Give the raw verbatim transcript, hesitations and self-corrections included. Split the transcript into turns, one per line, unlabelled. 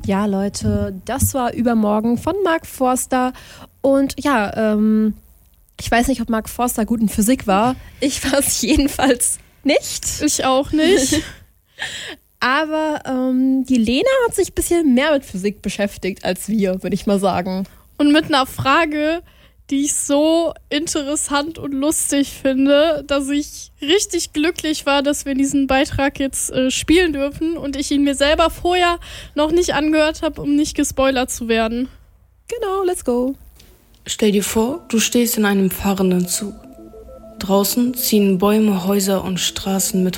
Ja, Leute, das war Übermorgen von Mark Forster. Und ja, ähm, ich weiß nicht, ob Mark Forster gut in Physik war. Ich war es jedenfalls nicht.
Ich auch nicht.
Aber ähm, die Lena hat sich ein bisschen mehr mit Physik beschäftigt als wir, würde ich mal sagen.
Und mit einer Frage, die ich so interessant und lustig finde, dass ich richtig glücklich war, dass wir diesen Beitrag jetzt äh, spielen dürfen und ich ihn mir selber vorher noch nicht angehört habe, um nicht gespoilert zu werden.
Genau, let's go.
Stell dir vor, du stehst in einem fahrenden Zug. Draußen ziehen Bäume, Häuser und Straßen mit